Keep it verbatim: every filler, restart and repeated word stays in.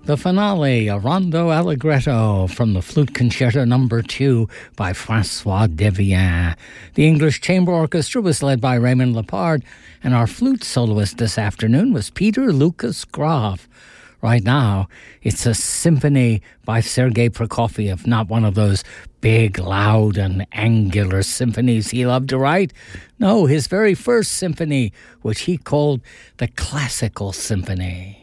The finale, a rondo allegretto from the Flute Concerto number two by Francois Devienne. The English Chamber Orchestra was led by Raymond Lepard, and our flute soloist this afternoon was Peter Lucas Graf. Right now, it's a symphony by Sergei Prokofiev, not one of those big, loud, and angular symphonies he loved to write. No, his very first symphony, which he called the Classical Symphony.